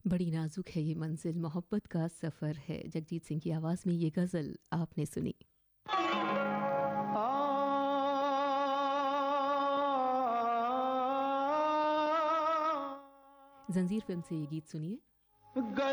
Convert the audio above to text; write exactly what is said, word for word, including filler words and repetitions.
बड़ी नाजुक है ये मंजिल, मोहब्बत का सफ़र है। जगजीत सिंह की आवाज़ में ये गज़ल आपने सुनी। जंजीर फिल्म से ये गीत सुनिए।